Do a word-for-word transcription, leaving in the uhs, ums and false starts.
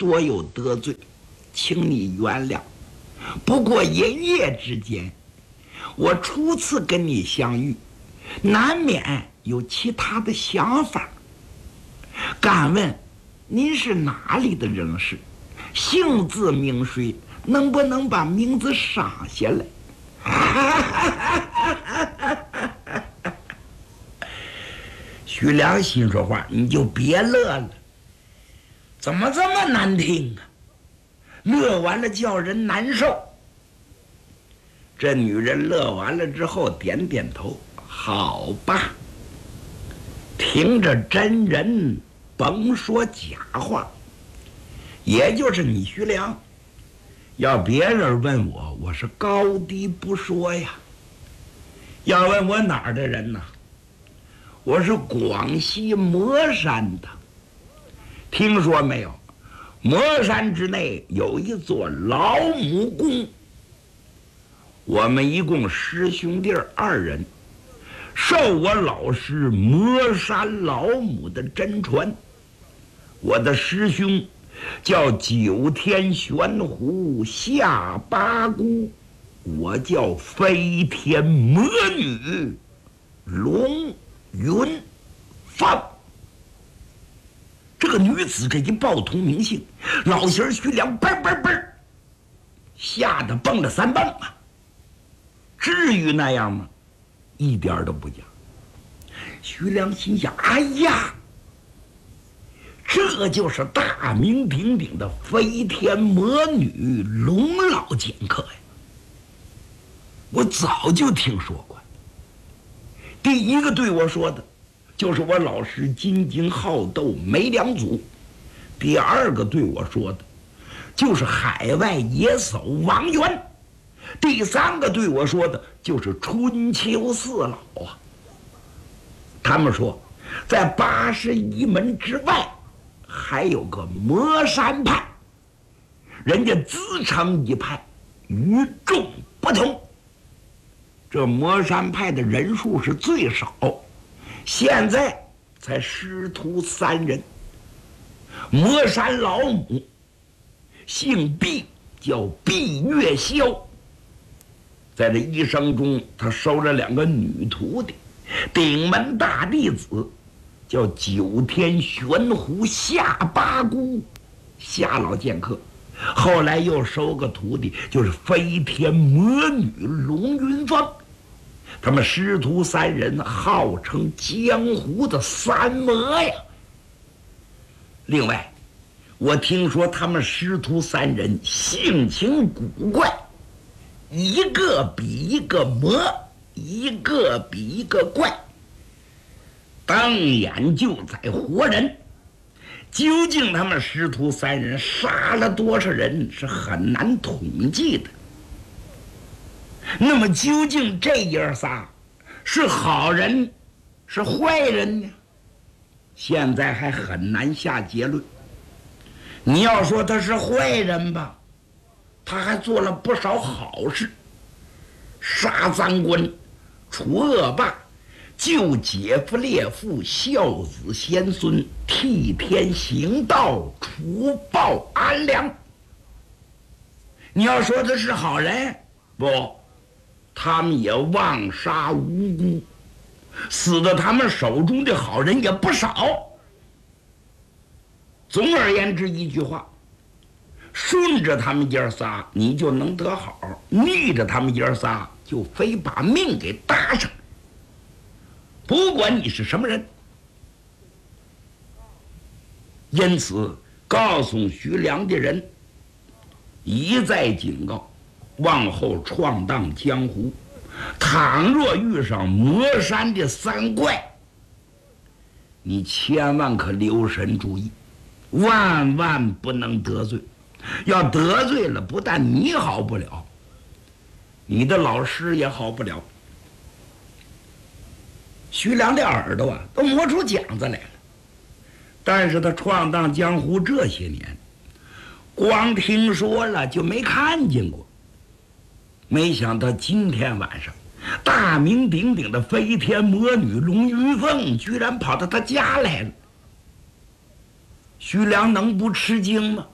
多有得罪，请你原谅。不过一夜之间，我初次跟你相遇，难免有其他的想法。敢问您是哪里的人士？姓字名谁？能不能把名字赏下来？徐良心说话，你就别乐了，怎么这么难听啊？乐完了叫人难受。这女人乐完了之后点点头，好吧。听着真人甭说假话，也就是你徐良，要别人问我，我是高低不说呀。要问我哪儿的人呢？我是广西磨山的。听说没有？磨山之内有一座老母宫，我们一共师兄弟二人，受我老师磨山老母的真传。我的师兄叫九天玄狐下八姑，我叫飞天魔女龙云凤。这个女子这一报通名姓，老仙儿徐良嘣嘣嘣吓得蹦了三蹦啊！至于那样吗？一点都不假。徐良心想：哎呀，这就是大名鼎鼎的飞天魔女龙老剑客呀！我早就听说过。第一个对我说的就是我老师金睛好斗没两组，第二个对我说的就是海外野叟王元，第三个对我说的就是春秋四老啊。他们说在八十一门之外还有个魔山派，人家自成一派，与众不同。这魔山派的人数是最少，现在才师徒三人。魔山老母姓毕，叫毕月霄，在这一生中他收了两个女徒弟，顶门大弟子叫九天玄狐下八姑夏老剑客，后来又收个徒弟，就是飞天魔女龙云凤。他们师徒三人号称江湖的三魔呀。另外我听说他们师徒三人性情古怪，一个比一个魔，一个比一个怪，瞪眼就宰活人。究竟他们师徒三人杀了多少人是很难统计的。那么究竟这爷仨是好人是坏人呢？现在还很难下结论。你要说他是坏人吧，他还做了不少好事，杀赃官，除恶霸，救姐夫烈父，孝子贤孙，替天行道，除暴安良。你要说他是好人不，他们也妄杀无辜，死的他们手中的好人也不少。总而言之一句话，顺着他们爷仨你就能得好，逆着他们爷仨就非把命给搭上。不管你是什么人，因此告诉徐良的人一再警告，往后闯荡江湖，倘若遇上魔山的三怪，你千万可留神注意，万万不能得罪。要得罪了，不但你好不了，你的老师也好不了。徐良的耳朵啊都磨出茧子来了，但是他闯荡江湖这些年，光听说了就没看见过。没想到今天晚上，大名鼎鼎的飞天魔女龙云凤居然跑到他家来了。徐良能不吃惊吗？